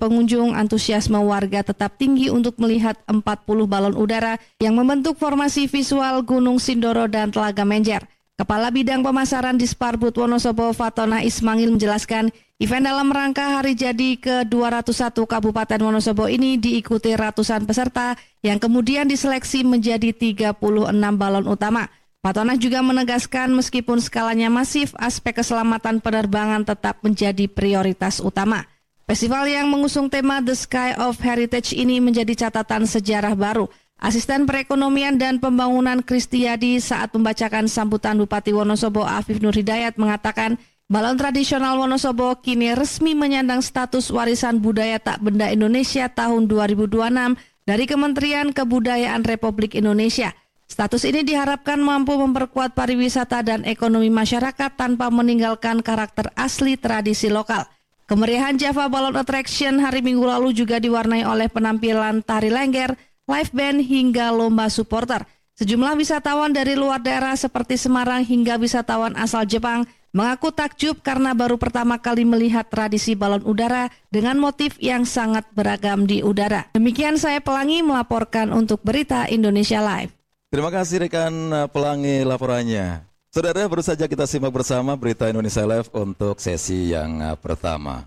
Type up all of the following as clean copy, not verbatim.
pengunjung, antusiasme warga tetap tinggi untuk melihat 40 balon udara yang membentuk formasi visual Gunung Sindoro dan Telaga Menjer. Kepala Bidang Pemasaran Disparbud Wonosobo Fatona Ismail menjelaskan, event dalam rangka hari jadi ke-201 Kabupaten Wonosobo ini diikuti ratusan peserta yang kemudian diseleksi menjadi 36 balon utama. Fatona juga menegaskan meskipun skalanya masif, aspek keselamatan penerbangan tetap menjadi prioritas utama. Festival yang mengusung tema The Sky of Heritage ini menjadi catatan sejarah baru. Asisten Perekonomian dan Pembangunan Kristiyadi saat membacakan sambutan Bupati Wonosobo Afif Nur Hidayat mengatakan, balon tradisional Wonosobo kini resmi menyandang status warisan budaya tak benda Indonesia tahun 2026 dari Kementerian Kebudayaan Republik Indonesia. Status ini diharapkan mampu memperkuat pariwisata dan ekonomi masyarakat tanpa meninggalkan karakter asli tradisi lokal. Kemeriahan Java Balloon Attraction hari Minggu lalu juga diwarnai oleh penampilan tari lengger, live band hingga lomba supporter. Sejumlah wisatawan dari luar daerah seperti Semarang hingga wisatawan asal Jepang mengaku takjub karena baru pertama kali melihat tradisi balon udara dengan motif yang sangat beragam di udara. Demikian saya Pelangi melaporkan untuk Berita Indonesia Live. Terima kasih rekan Pelangi laporannya. Saudara, baru saja kita simak bersama Berita Indonesia Live untuk sesi yang pertama.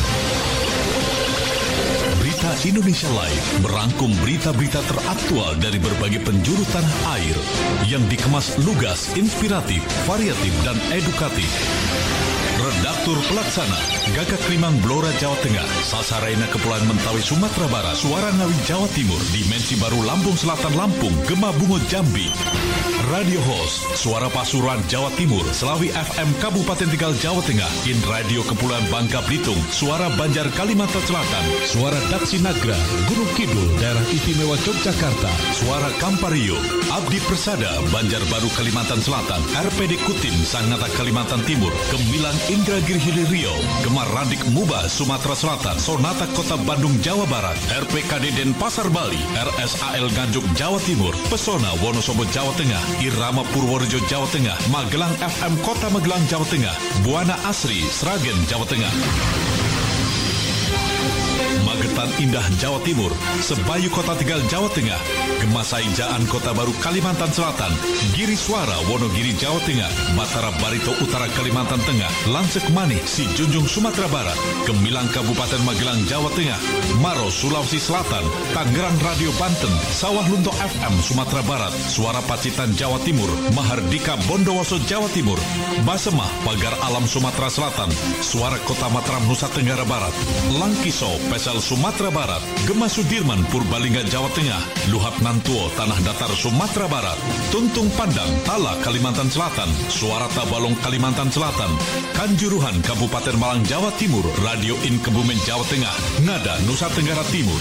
Berita Indonesia Live merangkum berita-berita teraktual dari berbagai penjuru tanah air yang dikemas lugas, inspiratif, variatif, dan edukatif. Redaktur Pelaksana Gagak Limang Blora Jawa Tengah, Sasaraina Kepulauan Mentawai Sumatera Barat, Suara Ngawi Jawa Timur, Dimensi Baru Lampung Selatan Lampung, Gema Bungo Jambi. Radio Host Suara Pasuruan Jawa Timur, Selawi FM Kabupaten Tegal Jawa Tengah, In Radio Kepulauan Bangka Belitung, Suara Banjar Kalimantan Selatan, Suara Daksi Nagra Gunung Kidul Daerah Istimewa Yogyakarta, Suara Kampario, Abdi Persada Banjarbaru Kalimantan Selatan, RPD Kutim Sangatta Kalimantan Timur, Gemilang Indragiri Hilir Riau, Gemar Radik Muba Sumatera Selatan, Sonata Kota Bandung Jawa Barat, RPKD Denpasar Bali, RSAL Nganjuk Jawa Timur, Pesona Wonosobo Jawa Tengah, Irama Purworejo Jawa Tengah, Magelang FM Kota Magelang Jawa Tengah, Buana Asri Sragen Jawa Tengah, Magetan Indah Jawa Timur, Sebayu Kota Tegal Jawa Tengah, Gemasai Jaan Kota Baru Kalimantan Selatan, Giri Suara Wonogiri Jawa Tengah, Batara Barito Utara Kalimantan Tengah, Lansek Manik Si Junjung Sumatera Barat, Gemilang Kabupaten Magelang Jawa Tengah, Maros Sulawesi Selatan, Tangerang Radio Banten, Sawah Lunto FM Sumatera Barat, Suara Pacitan Jawa Timur, Mahardika Bondowoso Jawa Timur, Basemah Pagar Alam Sumatera Selatan, Suara Kota Mataram Nusa Tenggara Barat, Langkiso Pesel Sumatera Barat, Gema Sudirman Purbalingga Jawa Tengah, Luhap Nantuo Tanah Datar Sumatera Barat, Tuntung Pandang Tala Kalimantan Selatan, Suara Tabalong Kalimantan Selatan, Kanjuruhan Kabupaten Malang Jawa Timur, Radio In Kebumen Jawa Tengah, Ngada Nusa Tenggara Timur,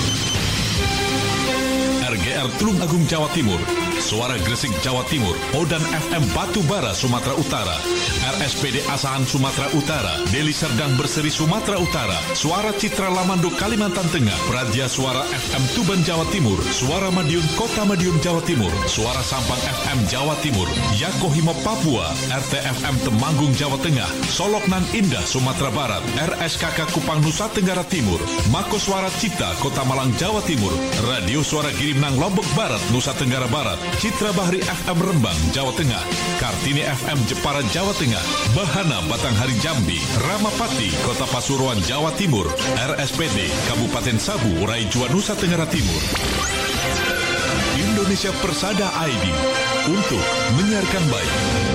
RGR Tulung Agung Jawa Timur, Suara Gresik Jawa Timur, Odan FM Batu Bara Sumatera Utara, RSPD Asahan Sumatera Utara, Deli Serdang Berseri Sumatera Utara, Suara Citra Lamando Kalimantan Tengah, Praja Suara FM Tuban Jawa Timur, Suara Madiun Kota Madiun Jawa Timur, Suara Sampang FM Jawa Timur, Yakohimo Papua, RTFM Temanggung Jawa Tengah, Soloknan Indah Sumatera Barat, RSKK Kupang Nusa Tenggara Timur, Mako Suara Cipta Kota Malang Jawa Timur, Radio Suara Girimnang Lombok Barat Nusa Tenggara Barat, Citra Bahri FM Rembang Jawa Tengah, Kartini FM Jepara Jawa Tengah, Bahana Batanghari Jambi, Ramapati Kota Pasuruan Jawa Timur, RSPD Kabupaten Sabu Raijua Nusa Tenggara Timur. Indonesia Persada ID untuk menyiarkan baik.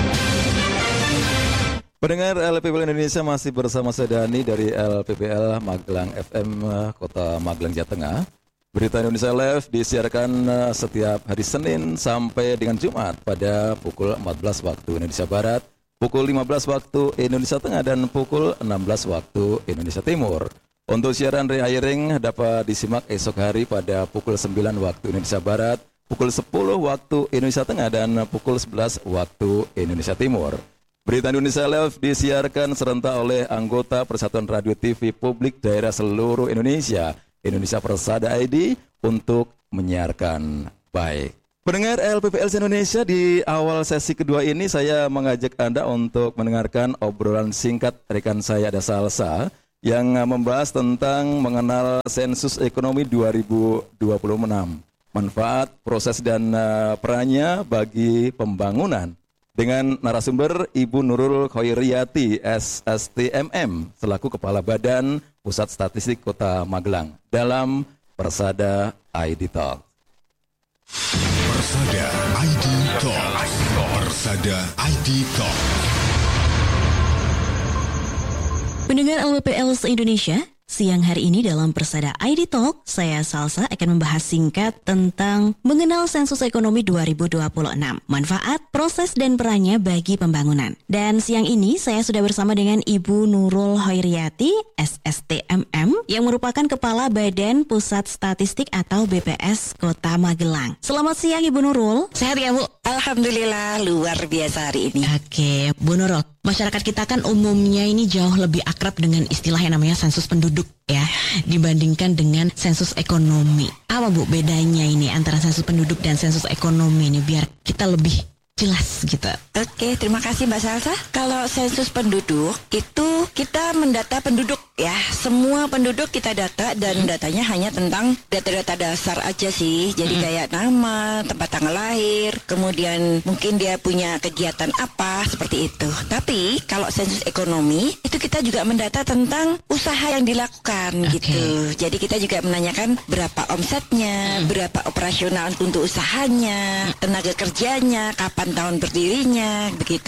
Pendengar LPPL Indonesia masih bersama saya Dani dari LPPL Magelang FM Kota Magelang Jawa Tengah. Berita Indonesia Live disiarkan setiap hari Senin sampai dengan Jumat pada pukul 14 waktu Indonesia Barat, pukul 15 waktu Indonesia Tengah, dan pukul 16 waktu Indonesia Timur. Untuk siaran re-airing dapat disimak esok hari pada pukul 9 waktu Indonesia Barat, pukul 10 waktu Indonesia Tengah, dan pukul 11 waktu Indonesia Timur. Berita Indonesia Live disiarkan serentak oleh anggota Persatuan Radio TV Publik Daerah seluruh Indonesia, Indonesia Persada ID, untuk menyiarkan baik. Pendengar LPPL Indonesia, di awal sesi kedua ini saya mengajak Anda untuk mendengarkan obrolan singkat rekan saya Ada Salsa yang membahas tentang mengenal sensus ekonomi 2026. Manfaat, proses, dan perannya bagi pembangunan. Dengan narasumber Ibu Nurul Khairiyati, SSTMM, selaku Kepala Badan Pusat Statistik Kota Magelang, dalam Persada ID Talk. Persada ID Talk. Persada ID Talk. Pendengar LPPL se-Indonesia, siang hari ini dalam Persada ID Talk, saya Salsa akan membahas singkat tentang mengenal sensus ekonomi 2026, manfaat, proses, dan perannya bagi pembangunan. Dan siang ini saya sudah bersama dengan Ibu Nurul Khairiyati, SSTMM, yang merupakan Kepala Badan Pusat Statistik atau BPS Kota Magelang. Selamat siang Ibu Nurul. Sehat ya Bu? Alhamdulillah, luar biasa hari ini. Oke, Bu Nurul. Masyarakat kita kan umumnya ini jauh lebih akrab dengan istilah yang namanya sensus penduduk ya, dibandingkan dengan sensus ekonomi. Apa Bu bedanya ini antara sensus penduduk dan sensus ekonomi ini biar kita lebih jelas gitu. Oke, terima kasih Mbak Salsa. Kalau sensus penduduk itu kita mendata penduduk ya. Semua penduduk kita data dan datanya hanya tentang data-data dasar aja sih. Jadi kayak nama, tempat tanggal lahir, kemudian mungkin dia punya kegiatan apa, seperti itu. Tapi kalau sensus ekonomi itu kita juga mendata tentang usaha yang dilakukan gitu. Jadi kita juga menanyakan berapa omsetnya, berapa operasional untuk usahanya, tenaga kerjanya, kapan tahun berdirinya, begitu.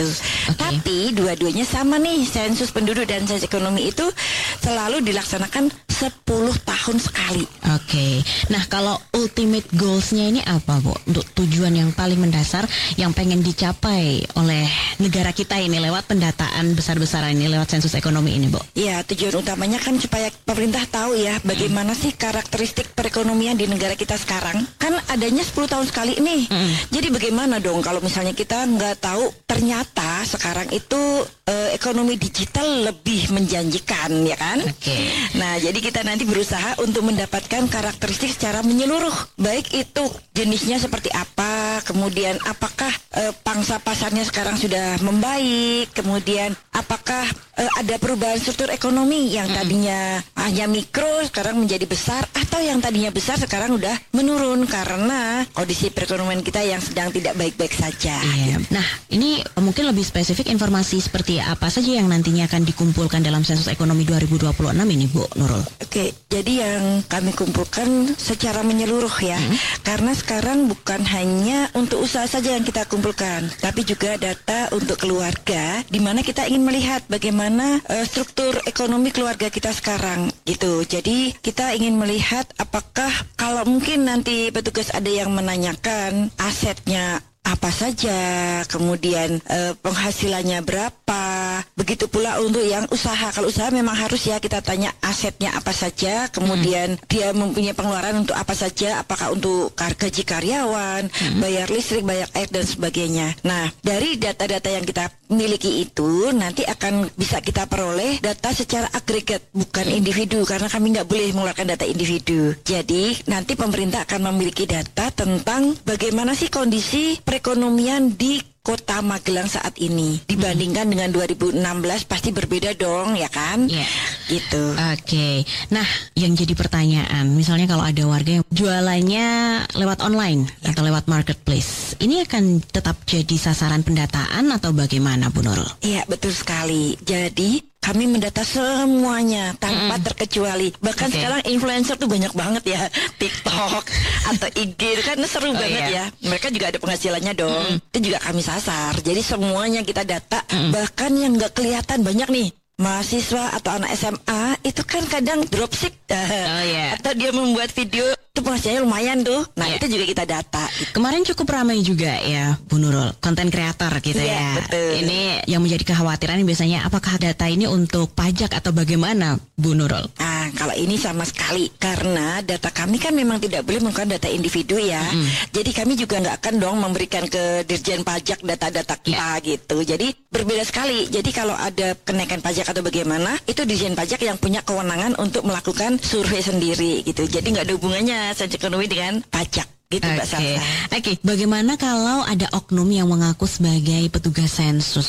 Tapi dua-duanya sama nih, sensus penduduk dan sensus ekonomi itu selalu dilaksanakan 10 tahun sekali. Oke. Nah, kalau ultimate goals-nya ini apa, Bu? Untuk tujuan yang paling mendasar yang pengen dicapai oleh negara kita ini lewat pendataan besar-besaran ini, lewat sensus ekonomi ini, Bu? Ya, tujuan utamanya kan supaya pemerintah tahu ya bagaimana sih karakteristik perekonomian di negara kita sekarang. Kan adanya 10 tahun sekali nih. Jadi bagaimana dong kalau misalnya kita nggak tahu ternyata sekarang itu ekonomi digital lebih menjanjikan, ya kan? Nah, jadi kita nanti berusaha untuk mendapatkan karakteristik secara menyeluruh. Baik itu jenisnya seperti apa, kemudian apakah pangsa pasarnya sekarang sudah membaik, kemudian apakah ada perubahan struktur ekonomi yang tadinya hanya mikro sekarang menjadi besar, atau yang tadinya besar sekarang udah menurun karena kondisi perekonomian kita yang sedang tidak baik-baik saja. Iya. Nah, ini mungkin lebih spesifik informasi seperti apa saja yang nantinya akan dikumpulkan dalam sensus ekonomi 2026 ini, Bu Nurul? Oke, jadi yang kami kumpulkan secara menyeluruh ya, karena sekarang bukan hanya untuk usaha saja yang kita kumpulkan, tapi juga data untuk keluarga, di mana kita ingin melihat bagaimana struktur ekonomi keluarga kita sekarang, gitu. Jadi kita ingin melihat apakah kalau mungkin nanti petugas ada yang menanyakan asetnya apa saja, kemudian penghasilannya berapa, begitu pula untuk yang usaha. Kalau usaha memang harus ya kita tanya asetnya apa saja, kemudian dia mempunyai pengeluaran untuk apa saja, apakah untuk gaji karyawan, bayar listrik, bayar air dan sebagainya. Nah, dari data-data yang kita miliki itu nanti akan bisa kita peroleh data secara agregat, bukan individu, karena kami nggak boleh mengeluarkan data individu. Jadi nanti pemerintah akan memiliki data tentang bagaimana sih kondisi perekonomian di Kota Magelang saat ini dibandingkan dengan 2016 pasti berbeda dong, ya kan? Gitu. Oke. Nah, yang jadi pertanyaan, misalnya kalau ada warga yang jualannya lewat online atau lewat marketplace, ini akan tetap jadi sasaran pendataan atau bagaimana, Bu Nurul? Iya, betul sekali. Jadi kami mendata semuanya tanpa terkecuali. Bahkan sekarang influencer tuh banyak banget ya, TikTok atau IG kan seru banget ya. Mereka juga ada penghasilannya dong. Itu juga kami sasar. Jadi semuanya kita data. Bahkan yang nggak kelihatan banyak nih. Mahasiswa atau anak SMA itu kan kadang dropship atau dia membuat video itu penghasilannya lumayan tuh. Nah itu juga kita data gitu. Kemarin cukup ramai juga ya Bu Nurul, konten kreator gitu ya. Betul. Ini yang menjadi kekhawatiran biasanya apakah data ini untuk pajak atau bagaimana Bu Nurul? Ah, kalau ini sama sekali karena data kami kan memang tidak boleh menggunakan data individu ya. Jadi kami juga nggak akan dong memberikan ke Dirjen Pajak data-data kita gitu. Jadi berbeda sekali. Jadi kalau ada kenaikan pajak atau bagaimana, itu Dirjen Pajak yang punya kewenangan untuk melakukan survei sendiri gitu. Jadi nggak ada hubungannya sensus ekonomi dengan pajak. Gitu Mbak Salsa. Oke. Bagaimana kalau ada oknum yang mengaku sebagai petugas sensus, Bu?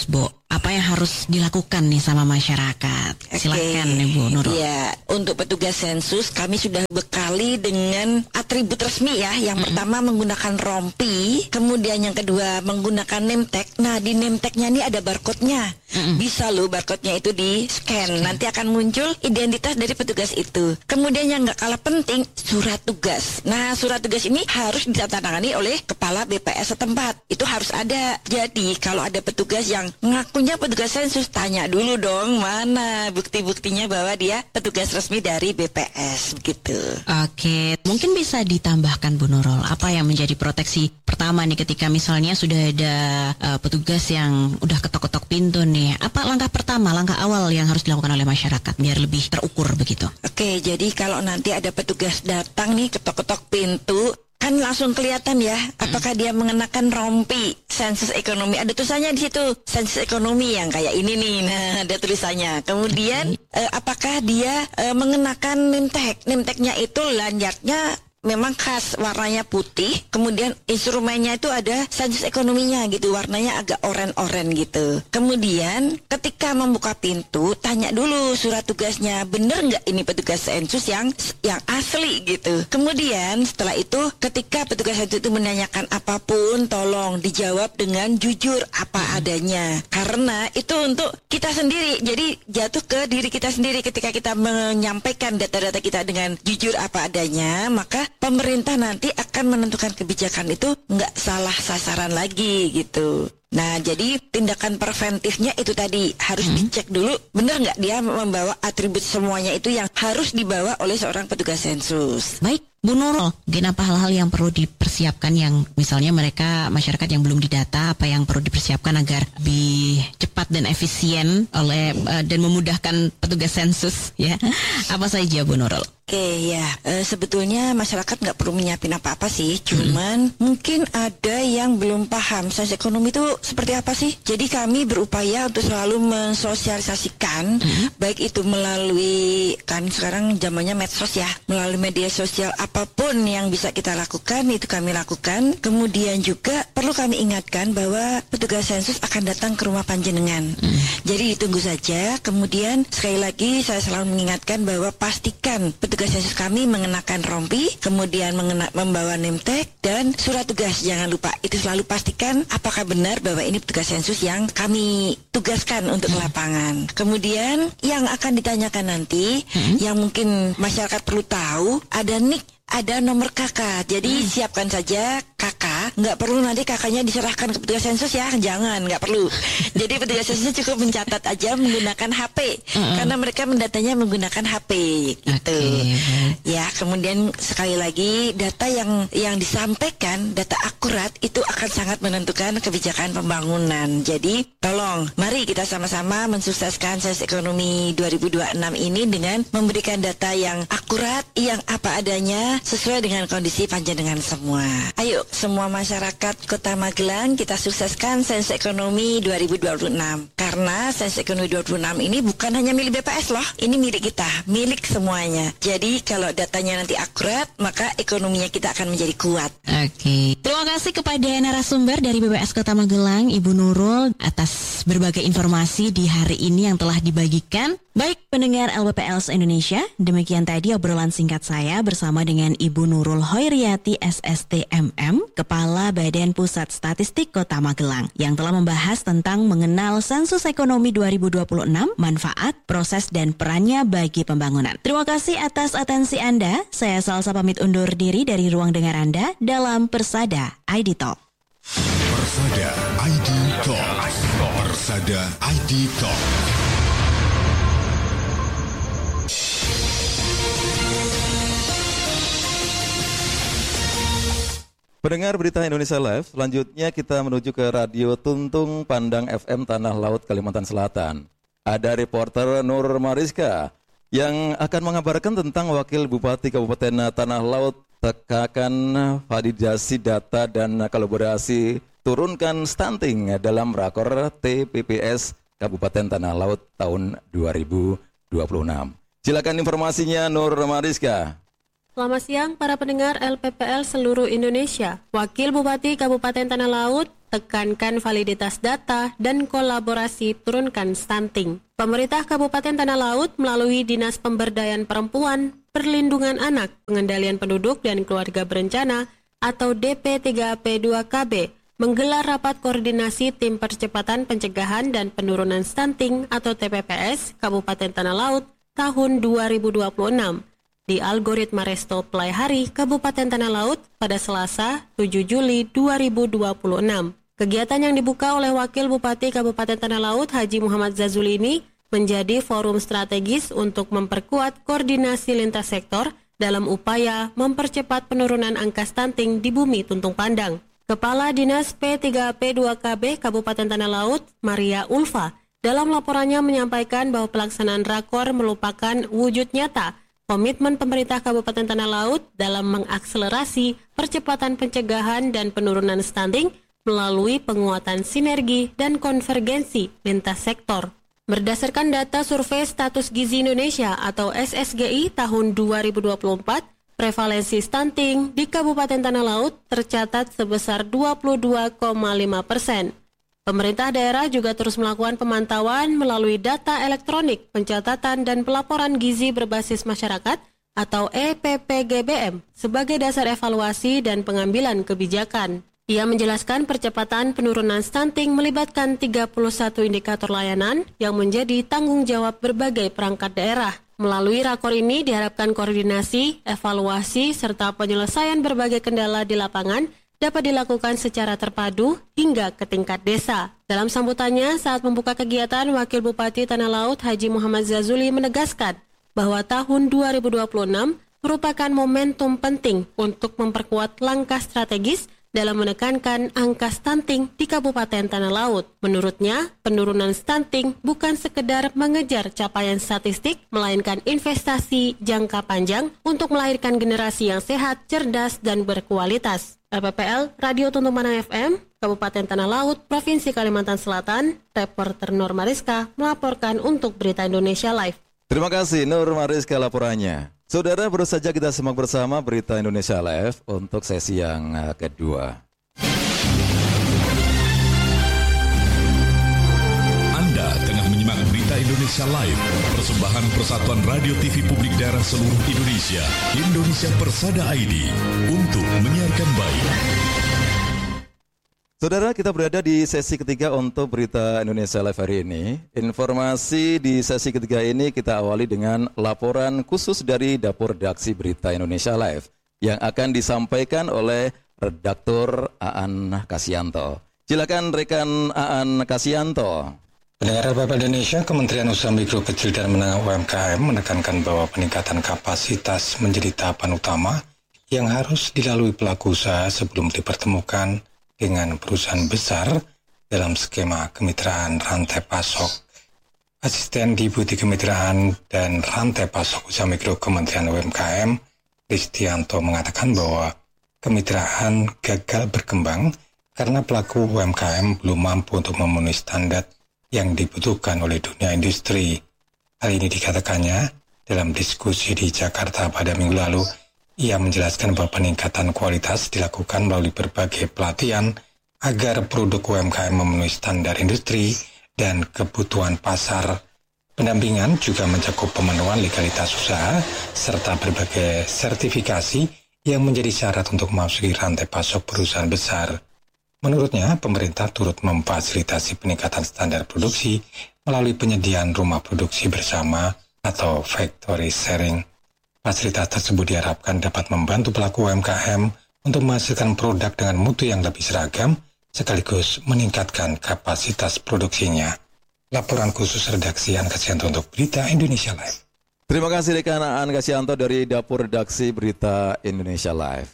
apa yang harus dilakukan nih sama masyarakat? Silakan Ibu Nurul. Ya, untuk petugas sensus kami sudah bekali dengan atribut resmi ya. Yang pertama menggunakan rompi, kemudian yang kedua menggunakan name tag. Nah, di name tag-nya ini ada barcode-nya. Bisa loh barcode-nya itu di-scan. Nanti akan muncul identitas dari petugas itu. Kemudian yang nggak kalah penting, surat tugas. Nah, surat tugas ini harus ditandatangani oleh kepala BPS setempat. Itu harus ada. Jadi, kalau ada petugas yang ngakunya petugas sensus, tanya dulu dong mana bukti-buktinya bahwa dia petugas resmi dari BPS begitu. Oke, mungkin bisa ditambahkan Bu Nurul, apa yang menjadi proteksi pertama nih ketika misalnya sudah ada petugas yang udah ketok-ketok pintu nih. Apa langkah pertama, langkah awal yang harus dilakukan oleh masyarakat biar lebih terukur begitu? Oke, jadi kalau nanti ada petugas datang nih ketok-ketok pintu, kan langsung kelihatan ya apakah dia mengenakan rompi sensus ekonomi. Ada tulisannya di situ sensus ekonomi yang kayak ini nih. Nah, ada tulisannya. Kemudian apakah dia mengenakan name tag. Name tag-nya itu lanyardnya memang khas, warnanya putih. Kemudian instrumennya itu ada sensus ekonominya gitu, warnanya agak oranye-oranye gitu. Kemudian ketika membuka pintu, tanya dulu surat tugasnya, bener nggak ini petugas sensus yang asli gitu. Kemudian setelah itu ketika petugas sensus itu menanyakan apapun, tolong dijawab dengan jujur apa adanya. Karena itu untuk kita sendiri, jadi jatuh ke diri kita sendiri. Ketika kita menyampaikan data-data kita dengan jujur apa adanya, maka pemerintah nanti akan menentukan kebijakan itu nggak salah sasaran lagi gitu. Nah, jadi tindakan preventifnya itu tadi harus dicek dulu benar nggak dia membawa atribut semuanya itu yang harus dibawa oleh seorang petugas sensus. Baik, Bu Nurul, mungkin apa hal-hal yang perlu dipersiapkan yang misalnya masyarakat yang belum didata, apa yang perlu dipersiapkan agar lebih cepat dan efisien dan memudahkan petugas sensus ya? Apa saja Bu Nurul? Oke ya, sebetulnya masyarakat nggak perlu menyiapin apa-apa sih, cuman mungkin ada yang belum paham sensus ekonomi itu seperti apa sih. Jadi kami berupaya untuk selalu mensosialisasikan, baik itu melalui, kan sekarang zamannya medsos ya, melalui media sosial, apapun yang bisa kita lakukan itu kami lakukan. Kemudian juga perlu kami ingatkan bahwa petugas sensus akan datang ke rumah panjenengan. Jadi ditunggu saja. Kemudian sekali lagi saya selalu mengingatkan bahwa pastikan petugas sensus kami mengenakan rompi, kemudian membawa name tag dan surat tugas. Jangan lupa, itu selalu pastikan apakah benar bahwa ini petugas sensus yang kami tugaskan untuk ke lapangan. Kemudian yang akan ditanyakan nanti, yang mungkin masyarakat perlu tahu, ada NIK, ada nomor KK. Jadi siapkan saja KK. Nggak perlu nanti KK-nya diserahkan ke petugas sensus ya. Jangan, nggak perlu. Jadi petugas sensus cukup mencatat aja menggunakan HP. Karena mereka mendatanya menggunakan HP gitu. Ya, kemudian sekali lagi data yang disampaikan, data akurat itu akan sangat menentukan kebijakan pembangunan. Jadi tolong, mari kita sama-sama mensukseskan sensus ekonomi 2026 ini dengan memberikan data yang akurat, yang apa adanya, sesuai dengan kondisi panjenengan semua. Ayo semua masyarakat Kota Magelang kita sukseskan sensus ekonomi 2026. Karena sensus ekonomi 2026 ini bukan hanya milik BPS loh, ini milik kita, milik semuanya. Jadi kalau datanya nanti akurat, maka ekonominya kita akan menjadi kuat. Oke. Terima kasih kepada narasumber dari BPS Kota Magelang, Ibu Nurul, atas berbagai informasi di hari ini yang telah dibagikan. Baik pendengar LPPL Indonesia, demikian tadi obrolan singkat saya bersama dengan Ibu Nurul Hoiriati SST MM, Kepala Badan Pusat Statistik Kota Magelang, yang telah membahas tentang mengenal sensus ekonomi 2026, manfaat, proses, dan perannya bagi pembangunan. Terima kasih atas atensi Anda. Saya Salsa pamit undur diri dari ruang dengar Anda dalam Persada ID Talk. Persada ID Talk. Persada ID Talk. Pendengar berita Indonesia Live, selanjutnya kita menuju ke Radio Tuntung Pandang FM Tanah Laut, Kalimantan Selatan. Ada reporter Nur Mariska yang akan mengabarkan tentang Wakil Bupati Kabupaten Tanah Laut tekankan validasi data dan kolaborasi turunkan stunting dalam rakor TPPS Kabupaten Tanah Laut tahun 2026. Silakan informasinya Nur Mariska. Selamat siang para pendengar LPPL seluruh Indonesia. Wakil Bupati Kabupaten Tanah Laut tekankan validitas data, dan kolaborasi turunkan stunting. Pemerintah Kabupaten Tanah Laut melalui Dinas Pemberdayaan Perempuan, Perlindungan Anak, Pengendalian Penduduk dan Keluarga Berencana atau DP3AP2KB menggelar rapat koordinasi Tim Percepatan Pencegahan dan Penurunan Stunting atau TPPS Kabupaten Tanah Laut tahun 2026 di Algoritma Resto Pelaihari Kabupaten Tanah Laut pada Selasa 7 Juli 2026. Kegiatan yang dibuka oleh Wakil Bupati Kabupaten Tanah Laut Haji Muhammad Zazuli ini menjadi forum strategis untuk memperkuat koordinasi lintas sektor dalam upaya mempercepat penurunan angka stunting di bumi Tuntung Pandang. Kepala Dinas P3AP2KB Kabupaten Tanah Laut, Maria Ulfa, dalam laporannya menyampaikan bahwa pelaksanaan rakor merupakan wujud nyata komitmen pemerintah Kabupaten Tanah Laut dalam mengakselerasi percepatan pencegahan dan penurunan stunting melalui penguatan sinergi dan konvergensi lintas sektor. Berdasarkan data Survei Status Gizi Indonesia atau SSGI tahun 2024, prevalensi stunting di Kabupaten Tanah Laut tercatat sebesar 22,5%. Pemerintah daerah juga terus melakukan pemantauan melalui data elektronik, pencatatan dan pelaporan gizi berbasis masyarakat atau EPPGBM sebagai dasar evaluasi dan pengambilan kebijakan. Ia menjelaskan percepatan penurunan stunting melibatkan 31 indikator layanan yang menjadi tanggung jawab berbagai perangkat daerah. Melalui rakor ini diharapkan koordinasi, evaluasi, serta penyelesaian berbagai kendala di lapangan dapat dilakukan secara terpadu hingga ke tingkat desa. Dalam sambutannya saat membuka kegiatan, Wakil Bupati Tanah Laut Haji Muhammad Zazuli menegaskan bahwa tahun 2026 merupakan momentum penting untuk memperkuat langkah strategis dalam menekankan angka stunting di Kabupaten Tanah Laut. Menurutnya, penurunan stunting bukan sekedar mengejar capaian statistik, melainkan investasi jangka panjang untuk melahirkan generasi yang sehat, cerdas, dan berkualitas. RPPL, Radio Tuntung Pandang FM, Kabupaten Tanah Laut, Provinsi Kalimantan Selatan, reporter Nur Mariska melaporkan untuk Berita Indonesia Live. Terima kasih Nur Mariska laporannya. Saudara, baru saja kita simak bersama Berita Indonesia Live untuk sesi yang kedua. Anda tengah menyimak Berita Indonesia Live, persembahan Persatuan Radio TV Publik Daerah seluruh Indonesia, Indonesia Persada ID, untuk menyiarkan baik. Saudara, kita berada di sesi ketiga untuk Berita Indonesia Live hari ini. Informasi di sesi ketiga ini kita awali dengan laporan khusus dari Dapur Redaksi Berita Indonesia Live yang akan disampaikan oleh Redaktur Aan Kasianto. Silakan rekan Aan Kasianto. Pendengar RPPL Indonesia, Kementerian Usaha Mikro Kecil dan Menengah UMKM menekankan bahwa peningkatan kapasitas menjadi tahapan utama yang harus dilalui pelaku usaha sebelum dipertemukan dengan perusahaan besar dalam skema kemitraan rantai pasok. Asisten Deputi Kemitraan dan Rantai Pasok Usaha Mikro Kementerian UMKM, Kristianto, mengatakan bahwa kemitraan gagal berkembang karena pelaku UMKM belum mampu untuk memenuhi standar yang dibutuhkan oleh dunia industri. Hal ini dikatakannya dalam diskusi di Jakarta pada minggu lalu. Ia menjelaskan bahwa peningkatan kualitas dilakukan melalui berbagai pelatihan agar produk UMKM memenuhi standar industri dan kebutuhan pasar. Pendampingan juga mencakup pemenuhan legalitas usaha serta berbagai sertifikasi yang menjadi syarat untuk memasuki rantai pasok perusahaan besar. Menurutnya, pemerintah turut memfasilitasi peningkatan standar produksi melalui penyediaan rumah produksi bersama atau factory sharing. Fasilitas tersebut diharapkan dapat membantu pelaku UMKM untuk menghasilkan produk dengan mutu yang lebih seragam, sekaligus meningkatkan kapasitas produksinya. Laporan khusus redaksi Aan Kasianto untuk Berita Indonesia Live. Terima kasih rekan Aan Kasianto dari Dapur Redaksi Berita Indonesia Live.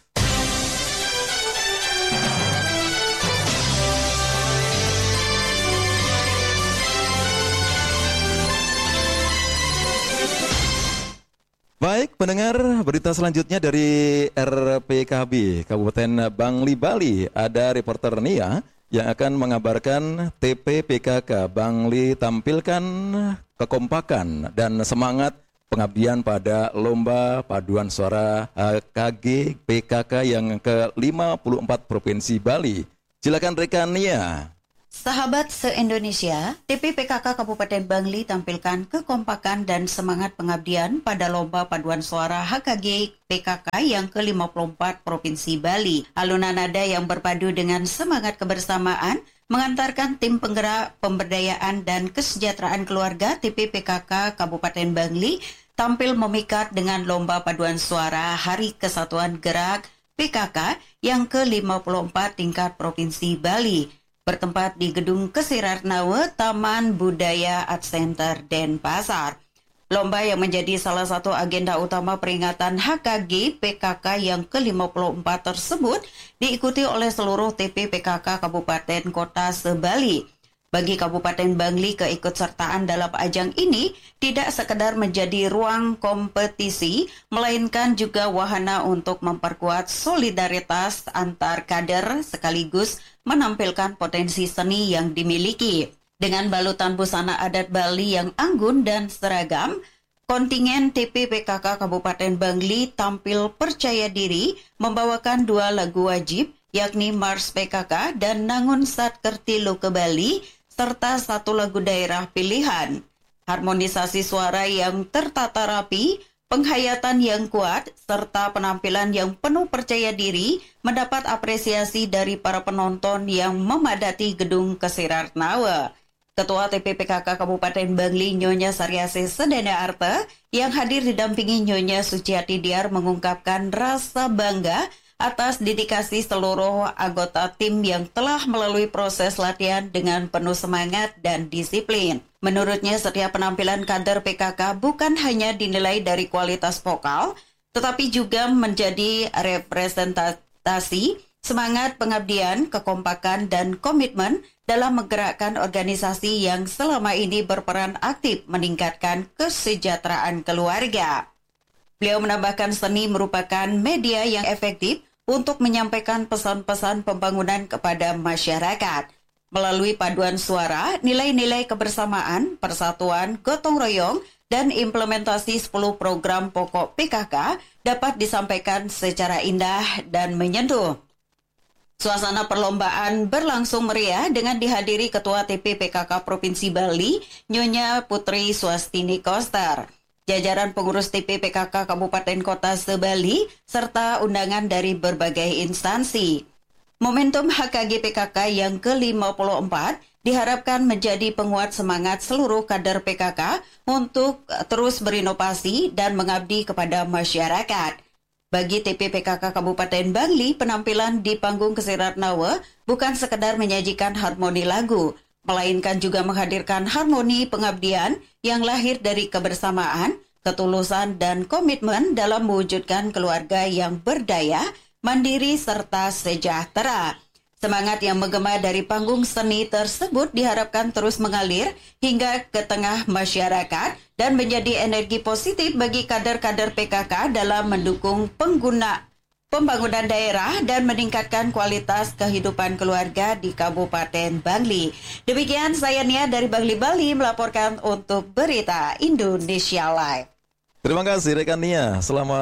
Baik, pendengar, berita selanjutnya dari RPKB Kabupaten Bangli, Bali. Ada reporter Nia yang akan mengabarkan TPPKK Bangli tampilkan kekompakan dan semangat pengabdian pada Lomba Paduan Suara HKG PKK yang ke-54 Provinsi Bali Silakan rekan Nia. Sahabat se-Indonesia, TPPKK Kabupaten Bangli tampilkan kekompakan dan semangat pengabdian pada Lomba Paduan Suara HKG PKK yang ke-54 Provinsi Bali. Alunan nada yang berpadu dengan semangat kebersamaan mengantarkan tim penggerak pemberdayaan dan kesejahteraan keluarga TPPKK Kabupaten Bangli tampil memikat dengan Lomba Paduan Suara Hari Kesatuan Gerak PKK yang ke-54 tingkat Provinsi Bali, bertempat di Gedung Kesirarnawe Taman Budaya Art Center Denpasar. Lomba yang menjadi salah satu agenda utama peringatan HKG PKK yang ke-54 tersebut diikuti oleh seluruh TPPKK Kabupaten Kota se-Bali. Bagi Kabupaten Bangli, keikutsertaan dalam ajang ini tidak sekedar menjadi ruang kompetisi, melainkan juga wahana untuk memperkuat solidaritas antar kader sekaligus menampilkan potensi seni yang dimiliki. Dengan balutan busana adat Bali yang anggun dan seragam, kontingen TPPKK Kabupaten Bangli tampil percaya diri membawakan 2 lagu wajib, yakni Mars PKK dan Nangun Sat Kerti Luke Bali, serta 1 lagu daerah pilihan. Harmonisasi suara yang tertata rapi, penghayatan yang kuat, serta penampilan yang penuh percaya diri mendapat apresiasi dari para penonton yang memadati Gedung Kesirarnawe. Ketua TPPKK Kabupaten Bangli Nyonya Saryase Sedana Arta yang hadir didampingi Nyonya Suciati Diar mengungkapkan rasa bangga atas dedikasi seluruh anggota tim yang telah melalui proses latihan dengan penuh semangat dan disiplin. Menurutnya, setiap penampilan kader PKK bukan hanya dinilai dari kualitas vokal, tetapi juga menjadi representasi semangat pengabdian, kekompakan, dan komitmen dalam menggerakkan organisasi yang selama ini berperan aktif meningkatkan kesejahteraan keluarga. Beliau menambahkan seni merupakan media yang efektif untuk menyampaikan pesan-pesan pembangunan kepada masyarakat. Melalui paduan suara, nilai-nilai kebersamaan, persatuan, gotong royong, dan implementasi 10 program pokok PKK dapat disampaikan secara indah dan menyentuh. Suasana perlombaan berlangsung meriah dengan dihadiri Ketua TPPKK Provinsi Bali, Nyonya Putri Swastini Koster, jajaran pengurus TPPKK Kabupaten Kota se-Bali, serta undangan dari berbagai instansi. Momentum HKG PKK yang ke-54 diharapkan menjadi penguat semangat seluruh kader PKK untuk terus berinovasi dan mengabdi kepada masyarakat. Bagi TPPKK Kabupaten Bangli, penampilan di panggung Kesirarnawe bukan sekedar menyajikan harmoni lagu, melainkan juga menghadirkan harmoni pengabdian yang lahir dari kebersamaan, ketulusan, dan komitmen dalam mewujudkan keluarga yang berdaya, mandiri, serta sejahtera. Semangat yang menggema dari panggung seni tersebut diharapkan terus mengalir hingga ke tengah masyarakat dan menjadi energi positif bagi kader-kader PKK dalam mendukung pembangunan daerah dan meningkatkan kualitas kehidupan keluarga di Kabupaten Bangli. Demikian saya Nia dari Bangli, Bali melaporkan untuk Berita Indonesia Live. Terima kasih rekan Nia. Selamat